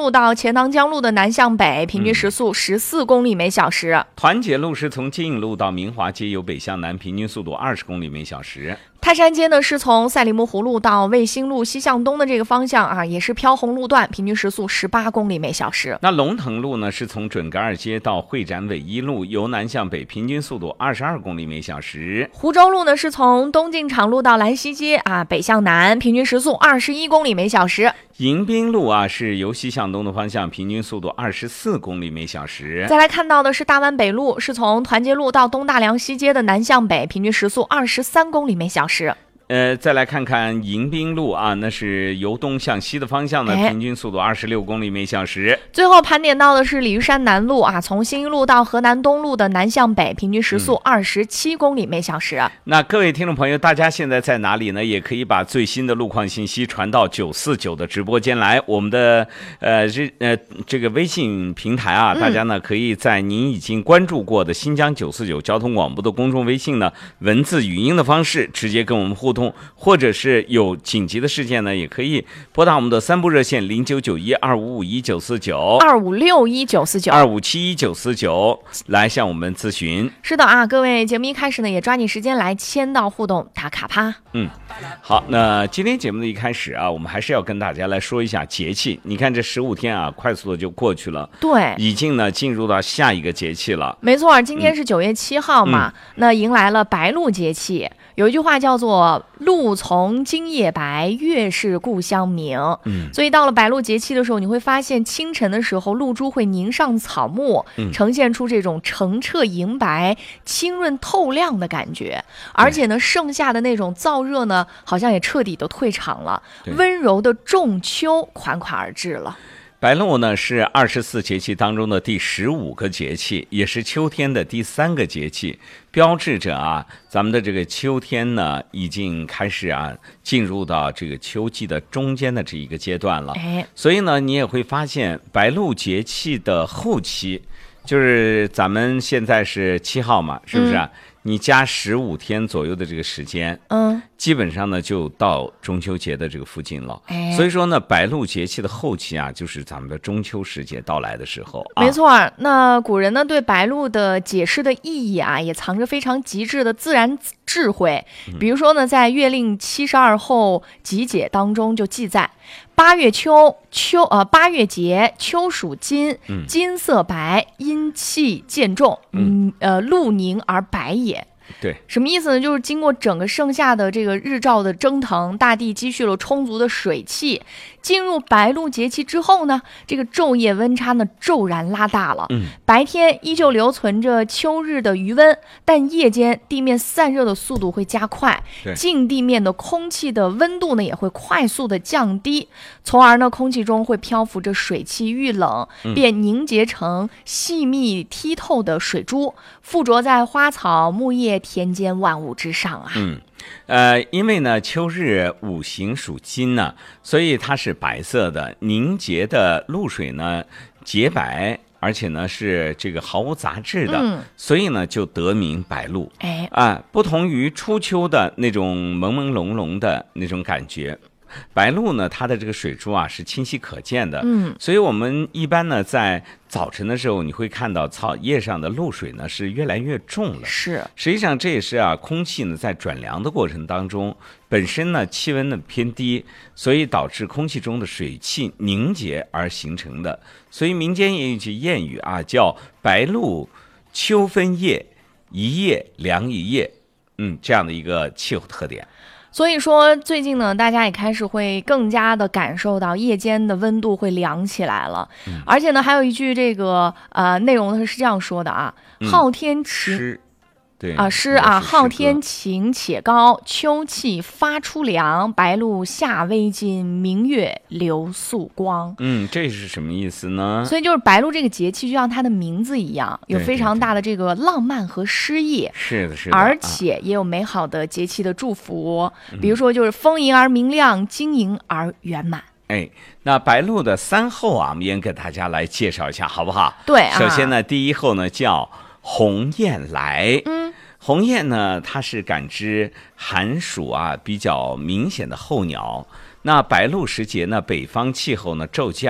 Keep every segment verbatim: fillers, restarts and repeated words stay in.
路到钱塘江路的南向北，平均时速十四公里每小时。 嗯、团结路是从金影路到明华街，由北向南，平均速度二十公里每小时。 泰山街呢是从赛里木湖路到卫星路西向东的这个方向啊，也是飘红路段，平均时速十八公里每小时。 那龙腾路呢是从准噶尔街到会展纬一路，由南向北，平均速度二十二公里每小时。 湖州路呢是从东进场路到兰溪街啊，北向南，平均时速二十一公里每小时。 迎宾路啊是由西向东的方向，平均速度二十四公里每小时。 再来看到的是大湾北路，是从团结路到东大梁西街的南向北，平均时速二十三公里每小时。 呃，再来看看迎宾路啊，那是由东向西的方向呢，平均速度二十六公里每小时。 最后盘点到的是鲤鱼山南路啊，从新一路到河南东路的南向北，平均时速二十七公里每小时。嗯、 那各位听众朋友，大家现在在哪里呢？也可以把最新的路况信息传到九四九的直播间来。我们的呃这呃这个微信平台啊，大家呢可以在您已经关注过的新疆九四九交通广播的公众微信呢，文字语音的方式直接跟我们互动。或者是有紧急的事件呢，也可以拨打我们的三部热线零九九一二五五一九四九、 二五六一九四九、 二五七一九四九来向我们咨询。 是的啊，各位，节目一开始呢，也抓紧时间来签到互动打卡趴。 嗯，好，那今天节目的一开始啊，我们还是要跟大家来说一下节气。你看这十五天啊，快速的就过去了， 对， 已经呢进入到下一个节气了。 没错，今天是九月七号嘛，嗯、那迎来了白露节气。有一句话叫做“露从今夜白，月是故乡明”。嗯，所以到了白露节气的时候，你会发现清晨的时候，露珠会凝上草木，嗯、呈现出这种澄澈莹白、清润透亮的感觉。而且呢，盛夏的那种燥热呢，好像也彻底的退场了，温柔的仲秋款款而至了。 白露呢是二十四节气当中的第十五个节气，也是秋天的第三个节气，标志着啊，咱们的这个秋天呢已经开始啊进入到这个秋季的中间的这一个阶段了。哎，所以呢，你也会发现白露节气的后期，就是咱们现在是七号嘛，是不是啊？嗯，你加十五天左右的这个时间，嗯，基本上呢就到中秋节的这个附近了。哎，所以说呢，白露节气的后期啊，就是咱们的中秋时节到来的时候。 没错，啊、那古人呢对白露的解释的意义啊，也藏着非常极致的自然智慧。比如说呢，在《月令七十二候集解》当中就记载。八月秋，秋呃八月节，秋属金，金色白，阴气渐重，嗯呃露凝而白也。 对， 什么意思呢？就是经过整个盛夏的这个日照的蒸腾，大地积蓄了充足的水汽，进入白露节气之后呢，这个昼夜温差呢骤然拉大了。嗯，白天依旧留存着秋日的余温，但夜间地面散热的速度会加快，近地面的空气的温度呢也会快速的降低，从而呢空气中会漂浮着水汽遇冷，便凝结成细密剔透的水珠，附着在花草木叶田间万物之上啊。 嗯，呃，因为呢秋日五行属金呢，所以它是白色的，凝结的露水呢洁白，而且呢是这个毫无杂质的，嗯、所以呢就得名白露。哎啊，不同于初秋的那种朦朦胧胧的那种感觉。白露呢，它的这个水珠啊是清晰可见的，嗯，所以我们一般呢在早晨的时候，你会看到草叶上的露水呢是越来越重了。 是， 实际上这也是啊，空气呢在转凉的过程当中，本身呢气温呢偏低，所以导致空气中的水汽凝结而形成的。所以民间也有一句谚语啊，叫白露秋分夜，一夜凉一夜，嗯，这样的一个气候特点。 所以说最近呢，大家也开始会更加的感受到夜间的温度会凉起来了，嗯、而且呢，还有一句这个呃内容呢是这样说的啊，嗯、昊天晴。 对啊，诗啊，昊天晴且高，秋气发出凉，白露下微金，明月流素光。 嗯，这是什么意思呢？ 所以就是白露这个节气，就像它的名字一样，有非常大的这个浪漫和诗意。 是的，是的， 而且也有美好的节气的祝福，嗯、比如说就是丰盈而明亮，晶莹而圆满。 哎，那白露的三候啊，我们也给大家来介绍一下，好不好？ 对啊。 首先呢，第一候呢叫鸿雁来。嗯。鸿雁呢，它是感知寒暑啊比较明显的候鸟。那白露时节呢，北方气候呢骤降，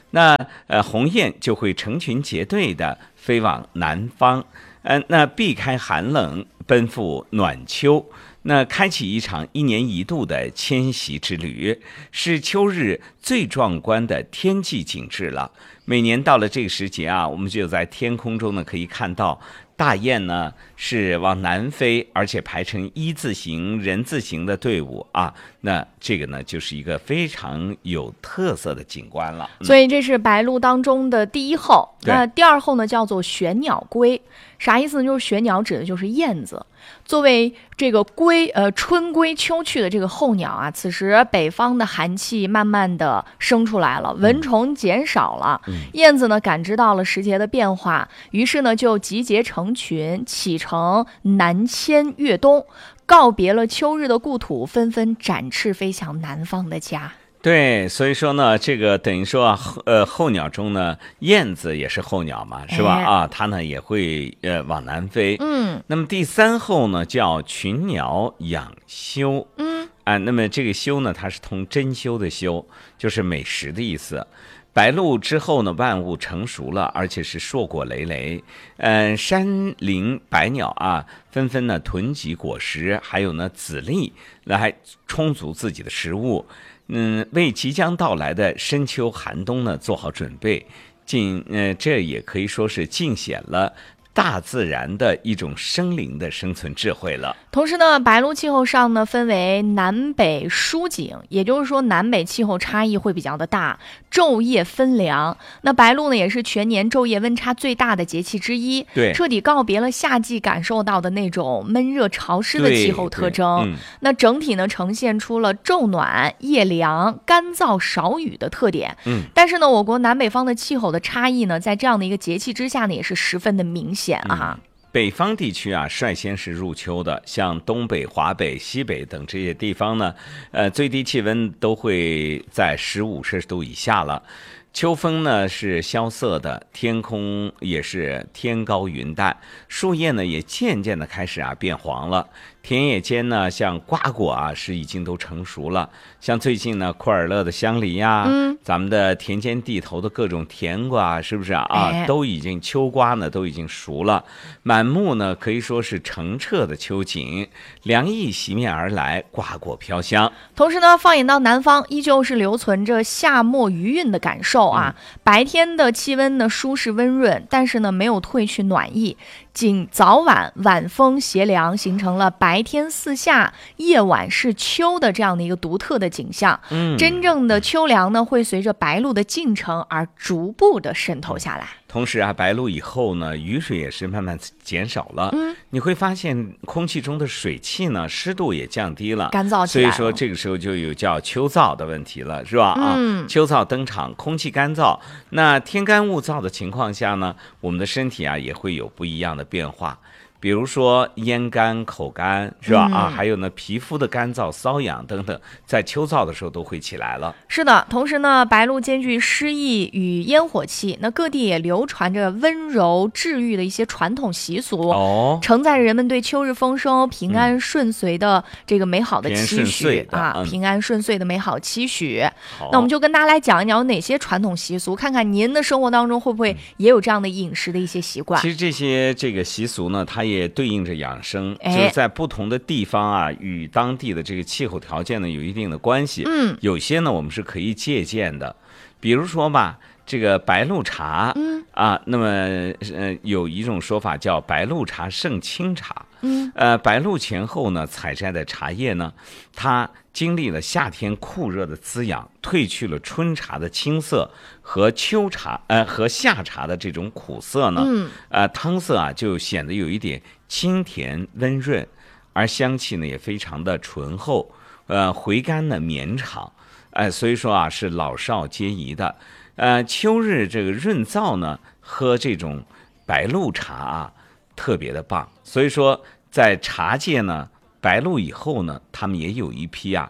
那呃鸿雁就会成群结队的飞往南方，呃，那避开寒冷，奔赴暖秋。那开启一场一年一度的迁徙之旅，是秋日最壮观的天际景致了。每年到了这个时节啊，我们就在天空中呢可以看到大雁呢是往南飞，而且排成一字形、人字形的队伍啊。那这个呢就是一个非常有特色的景观了。 所以这是白鹭当中的第一候。那第二候呢叫做玄鸟归，啥意思呢？就是玄鸟指的就是燕子。作为这个归呃春归秋去的这个候鸟啊，此时北方的寒气慢慢的生出来了，蚊虫减少了，嗯、燕子呢感知到了时节的变化，于是呢就集结成群，启程南迁越冬，告别了秋日的故土，纷纷展翅飞向南方的家。 对，所以说呢，这个等于说啊，呃，候鸟中呢，燕子也是候鸟嘛，是吧？哎、啊，它呢也会呃往南飞。嗯。那么第三候呢叫群鸟养修。嗯。啊，那么这个修呢，它是通珍馐的修，就是美食的意思。白露之后呢，万物成熟了，而且是硕果累累。嗯、呃，山林百鸟啊，纷纷呢囤积果实，还有呢籽粒来充足自己的食物。嗯，为即将到来的深秋寒冬呢做好准备，尽呃，这也可以说是尽显了大自然的一种生灵的生存智慧了。 同时呢，白鹭气候上呢分为南北殊景，也就是说南北气候差异会比较的大，昼夜分凉。那白鹭呢也是全年昼夜温差最大的节气之一， 对， 彻底告别了夏季感受到的那种闷热潮湿的气候特征。嗯、那整体呢呈现出了昼暖夜凉、干燥少雨的特点。嗯，但是呢，我国南北方的气候的差异呢，在这样的一个节气之下呢，也是十分的明显啊。 嗯，北方地区啊，率先是入秋的，像东北、华北、西北等这些地方呢，呃，最低气温都会在十五摄氏度以下了。秋风呢是萧瑟的，天空也是天高云淡，树叶呢也渐渐的开始啊变黄了。田野间呢，像瓜果啊是已经都成熟了，像最近呢库尔勒的香梨呀、啊，嗯，咱们的田间地头的各种甜瓜，是不是啊？哎、都已经秋瓜呢都已经熟了，满目呢可以说是澄澈的秋景，凉意袭面而来，瓜果飘香。 同时呢，放眼到南方，依旧是留存着夏末余韵的感受啊。嗯、白天的气温呢舒适温润，但是呢没有褪去暖意。仅早晚晚风斜凉，形成了白天似夏，夜晚是秋的这样的一个独特的景象。嗯，真正的秋凉呢，会随着白露的进程而逐步的渗透下来。 同时啊，白露以后呢，雨水也是慢慢减少了。嗯，你会发现空气中的水汽呢，湿度也降低了， 干燥起来了。 所以说这个时候就有叫秋燥的问题了，是吧？嗯、啊，秋燥登场，空气干燥，那天干物燥的情况下呢，我们的身体啊也会有不一样的变化。比如说咽干、口干，是吧？嗯、啊，还有呢，皮肤的干燥、瘙痒等等，在秋燥的时候都会起来了。 是的，同时呢，白露兼具诗意与烟火气，那各地也流传着温柔治愈的一些传统习俗，哦，承载着人们对秋日丰收、平安顺遂的这个美好的期许、嗯、啊，嗯、平安顺遂的美好期许。那我们就跟大家来讲一讲有哪些传统习俗，看看您的生活当中会不会也有这样的饮食的一些习惯。 其实这些这个习俗呢，它也对应着养生，哎、就是在不同的地方啊，与当地的这个气候条件呢有一定的关系。嗯，有些呢我们是可以借鉴的，比如说吧，这个白露茶，嗯啊，那么呃有一种说法叫白露茶胜清茶。嗯，呃，白露前后呢采摘的茶叶呢，它经历了夏天酷热的滋养，褪去了春茶的青涩和秋茶呃和夏茶的这种苦涩呢，嗯，呃汤色啊就显得有一点清甜温润，而香气呢也非常的醇厚，呃回甘呢绵长，哎、呃，所以说啊是老少皆宜的。呃，秋日这个润燥呢，喝这种白露茶啊，特别的棒。所以说，在茶界呢，白露以后呢，他们也有一批啊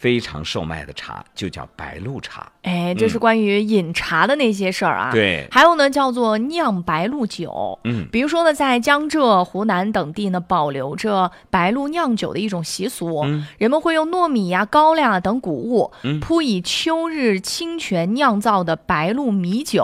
非常售卖的茶就叫白露茶。 哎，这是关于饮茶的那些事儿啊。 对， 还有呢，叫做酿白露酒。 嗯， 比如说呢，在江浙、湖南等地呢，保留着白露酿酒的一种习俗。 嗯， 人们会用糯米呀、高粱啊等谷物， 嗯， 铺以秋日清泉酿造的白露米酒。